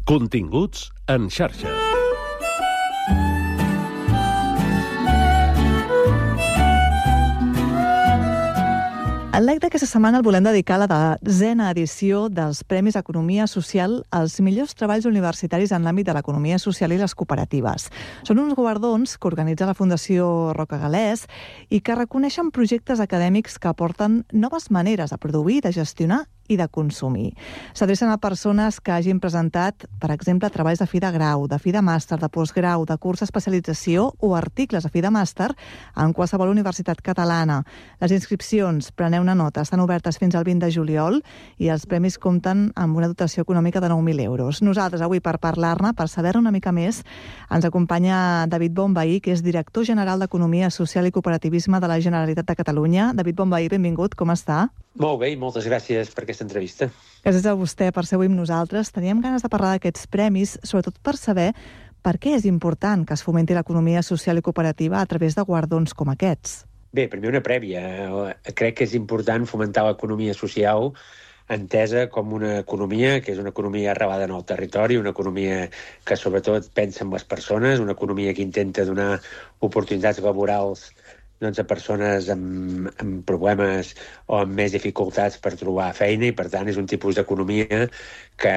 Continguts en xarxa. En l'EC d'aquesta setmana el volem dedicar a la 10a edició dels Premis Economia Social als millors treballs universitaris en l'àmbit de l'economia social i les cooperatives. Són uns guardons que organitza la Fundació Roca Galès i que reconeixen projectes acadèmics que aporten noves maneres de produir, de gestionar i de consumir. S'adrecen a persones que hagin presentat, per exemple, treballs de fi de grau, de fi de màster, de postgrau, de curs d'especialització o articles de fi de màster en qualsevol universitat catalana. Les inscripcions, preneu una nota, estan obertes fins al 20 de juliol i els premis compten amb una dotació econòmica de 9.000 euros. Nosaltres, avui, per parlar-ne, per saber-ne una mica més, ens acompanya David Bonvehí, que és director general d'Economia Social i Cooperativisme de la Generalitat de Catalunya. David Bonvehí, benvingut, com està? Molt bé i moltes gràcies per aquesta entrevista. Gràcies a vostè per ser avui amb nosaltres. Teníem ganes de parlar d'aquests premis, sobretot per saber per què és important que es fomenti l'economia social i cooperativa a través de guardons com aquests. Bé, primer una prèvia. Crec que és important fomentar l'economia social entesa com una economia que és una economia arrelada en el territori, una economia que sobretot pensa en les persones, una economia que intenta donar oportunitats laborals a persones amb problemes o amb més dificultats per trobar feina i, per tant, és un tipus d'economia que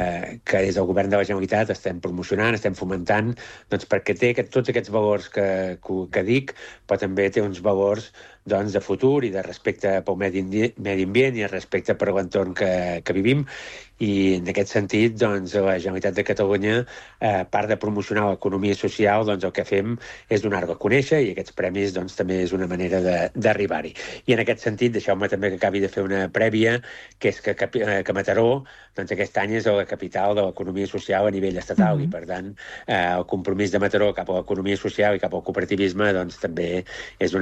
des del govern de la Generalitat estem promocionant, estem fomentant, perquè té tots aquests valors que dic, però també té uns valors de futur i de respecte pel medi ambient i de respecte per l'entorn que vivim. I en aquest sentit, la Generalitat de Catalunya, a part de promocionar l'economia social, el que fem és donar-la a conèixer i aquests premis també és una manera d'arribar-hi. I en aquest sentit, deixeu-me també que acabi de fer una prèvia, que és que Mataró aquest any és la capital de l'economia social a nivell estatal i, per tant, el compromís de Mataró cap a l'economia social i cap al cooperativisme també és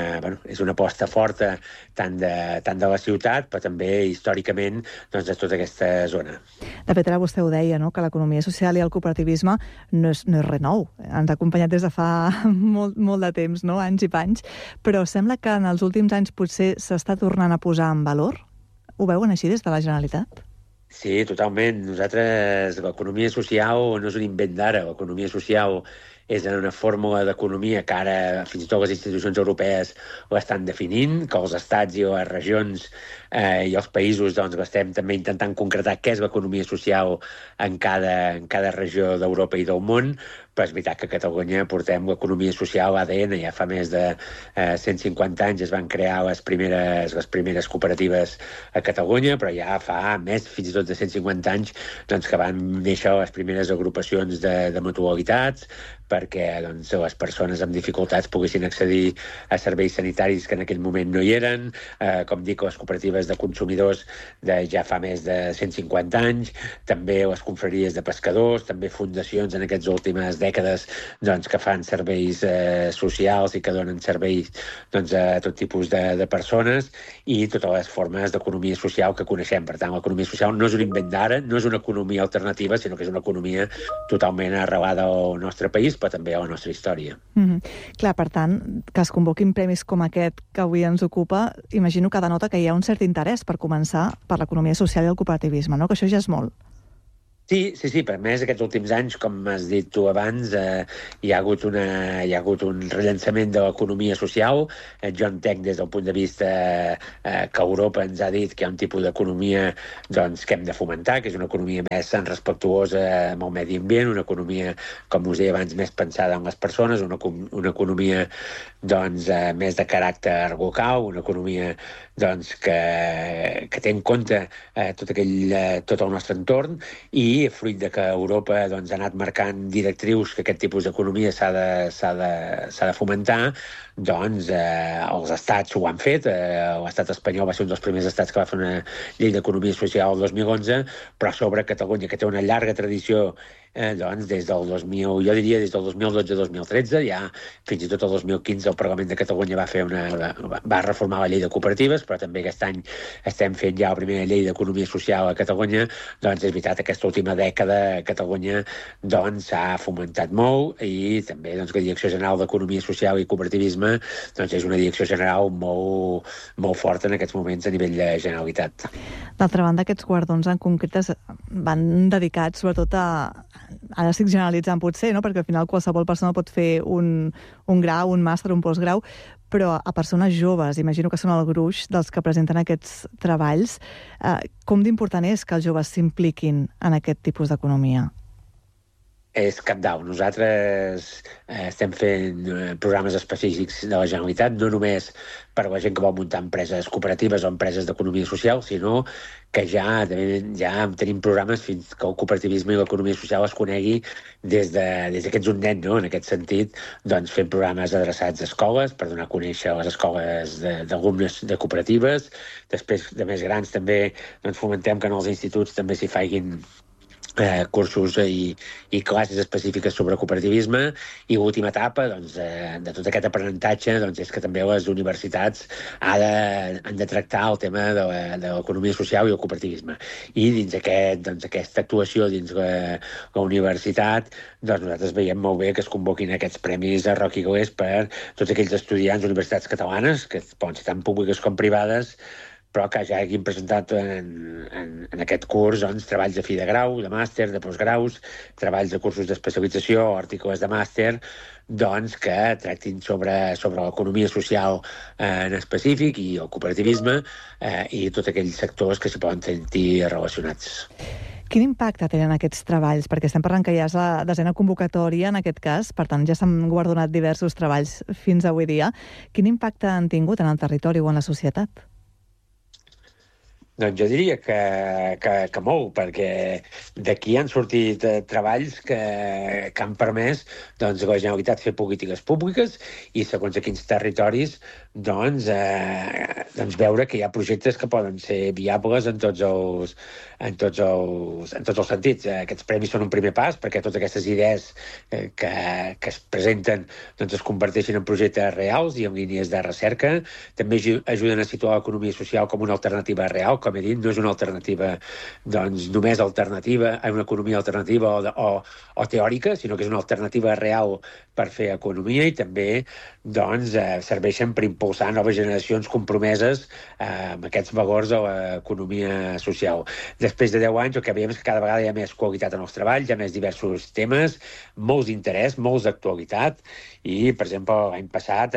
una aposta forta tant de la ciutat, però també històricament de tota aquesta zona. De fet, ara vostè ho deia, no? Que l'economia social i el cooperativisme no és res nou. Ens ha acompanyat des de fa molt de temps, no? Anys i panys, però sembla que en els últims anys potser s'està tornant a posar en valor. Ho veuen així des de la Generalitat? Sí, totalment. Nosaltres, l'economia social no és un invent d'ara. L'economia social és una fórmula d'economia que ara fins i tot les institucions europees l'estan definint, que els estats i les regions i els països l'estem també intentant concretar què és l'economia social en cada regió d'Europa i del món, però és veritat que a Catalunya portem l'economia social a l'ADN. Ja fa més de 150 anys es van crear les primeres cooperatives a Catalunya, però ja fa més, fins i tot de 150 anys, que van néixer les primeres agrupacions de mutualitats, perquè les persones amb dificultats poguessin accedir a serveis sanitaris que en aquell moment no hi eren. Com dic, les cooperatives de consumidors ja fa més de 150 anys, també les confraries de pescadors, també fundacions en aquestes últimes dècades que fan serveis socials i que donen serveis a tot tipus de persones i totes les formes d'economia social que coneixem. Per tant, l'economia social no és un invent d'ara, no és una economia alternativa, sinó que és una economia totalment arrelada al nostre país, però també a la nostra història. Clar, per tant, que es convoquin premis com aquest que avui ens ocupa, imagino que denota que hi ha un cert interès per començar per l'economia social i el cooperativisme, no? Que això ja és molt. Sí, per més aquests últims anys, com has dit tu abans, hi ha hagut un rellançament de l'economia social. Jo entenc des del punt de vista que Europa ens ha dit que hi ha un tipus d'economia que hem de fomentar, que és una economia més respectuosa amb el medi ambient, una economia, com us deia abans, més pensada en les persones, una economia més de caràcter local, una economia que té en compte tot el nostre entorn i fruit de que Europa ha anat marcant directrius que aquest tipus d'economia s'ha de fomentar, els estats ho han fet. L'estat espanyol va ser un dels primers estats que va fer una llei d'economia social el 2011, però a sobre Catalunya, que té una llarga tradició doncs des del 2000, jo diria des del 2012-2013, ja fins i tot el 2015 el Parlament de Catalunya va reformar la llei de cooperatives, però també aquest any estem fent ja la primera llei d'economia social a Catalunya. Doncs és veritat, aquesta última dècada a Catalunya doncs s'ha fomentat molt, i també doncs, la Direcció General d'Economia Social i Cooperativisme doncs, és una direcció general molt forta en aquests moments a nivell de Generalitat. D'altra banda, aquests guardons en concret van dedicats sobretot ara estic generalitzant potser, no? Perquè al final qualsevol persona pot fer un grau, un màster, un postgrau, però a persones joves, imagino que són el gruix dels que presenten aquests treballs. Com d'important és que els joves s'impliquin en aquest tipus d'economia? És cabdal. Nosaltres estem fent programes específics de la Generalitat, no només per a la gent que vol muntar empreses cooperatives o empreses d'economia social, sinó que ja tenim programes fins que el cooperativisme i l'economia social es conegui des que ets un nen, no? En aquest sentit, doncs, fent programes adreçats a escoles per donar a conèixer les escoles d'alumnes de cooperatives. Després, de més grans, també doncs, fomentem que en els instituts també s'hi facin cursos i classes específiques sobre cooperativisme, i l'última etapa doncs, de tot aquest aprenentatge doncs, és que també les universitats han de tractar el tema de l'economia social i el cooperativisme, i dins aquesta actuació dins la universitat doncs, nosaltres veiem molt bé que es convoquin aquests premis a Roc i Glés per tots aquells estudiants d'universitats catalanes, que poden ser tant públiques com privades, però que ja hagin presentat en aquest curs doncs, treballs de fi de grau, de màster, de postgraus, treballs de cursos d'especialització o articles de màster, doncs, que tractin sobre l'economia social en específic i el cooperativisme i tots aquells sectors que s'hi poden sentir relacionats. Quin impacte tenen aquests treballs? Perquè estem parlant que ja és la desena convocatòria en aquest cas, per tant ja s'han guardonat diversos treballs fins avui dia. Quin impacte han tingut en el territori o en la societat? Doncs jo diria que molt, perquè d'aquí han sortit treballs que han permès doncs, la Generalitat fer polítiques públiques i segons a quins territoris doncs veure que hi ha projectes que poden ser viables en tots els sentits. Aquests premis són un primer pas perquè totes aquestes idees que es presenten doncs, es converteixin en projectes reals i en línies de recerca. També ajuden a situar l'economia social com una alternativa real, com he dit, no és una alternativa doncs, només alternativa a una economia alternativa o teòrica, sinó que és una alternativa real per fer economia, i també doncs, serveixen per impulsar noves generacions compromeses amb aquests valors de l'economia social. Després de 10 anys el que veiem és que cada vegada hi ha més qualitat en els treballs, hi ha més diversos temes, molts d'interès, molts d'actualitat, i, per exemple, l'any passat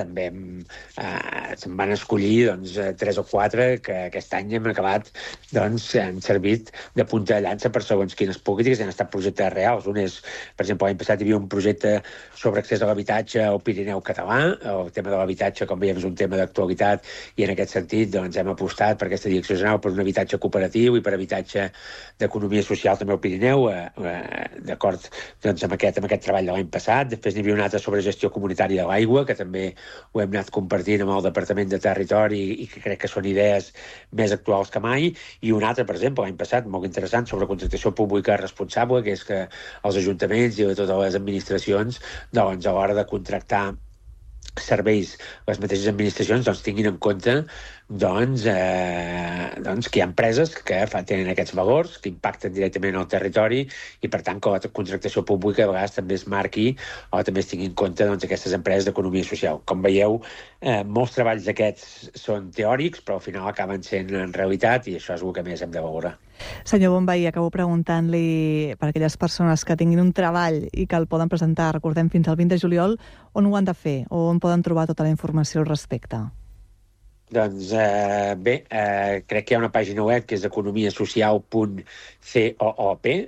se'n van escollir doncs, 3 o 4 que aquest any hem acabat, doncs, han servit de punta de llança per segons quines polítiques, han estat projectes reals. Un és, per exemple, l'any passat hi havia un projecte sobre accés a l'habitatge al Pirineu català. El tema de l'habitatge, com veiem, és un tema d'actualitat, i en aquest sentit doncs, hem apostat per aquesta direcció general per un habitatge cooperatiu i per habitatge d'economia social també al Pirineu, d'acord doncs, amb aquest treball de l'any passat. Després n'hi havia un altre sobre gestió comunitària de l'aigua, que també ho hem anat compartint amb el Departament de Territori i que crec que són idees més actuals que mai. I un altre, per exemple, l'any passat, molt interessant, sobre contractació pública responsable, que és que els ajuntaments i totes les administracions doncs, a l'hora de contractar serveis, les mateixes administracions doncs, tinguin en compte doncs, que hi ha empreses que tenen aquests valors, que impacten directament al territori, i per tant que la contractació pública a vegades també es marqui o també es tingui en compte doncs, aquestes empreses d'economia social. Com veieu, molts treballs d'aquests són teòrics, però al final acaben sent en realitat, i això és el que més hem de valorar. Senyor Bonvehí, acabo preguntant-li per aquelles persones que tinguin un treball i que el poden presentar, recordem, fins al 20 de juliol, on ho han de fer o on poden trobar tota la informació al respecte? Doncs crec que hi ha una pàgina web que és economiasocial.coop,